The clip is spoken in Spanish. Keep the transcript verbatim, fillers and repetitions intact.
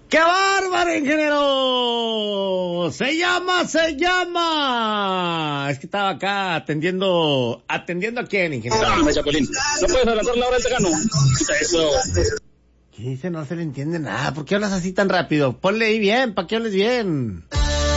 ¡Qué bárbaro, ingeniero! Se llama, se llama. Es que estaba acá atendiendo, atendiendo a quién, ingeniero. Dame, Chapulín. ¿No puedes adelantar la hora del Tejano? Eso. ¿Qué dice? No se le entiende nada. ¿Por qué hablas así tan rápido? Ponle ahí bien, para que hables bien.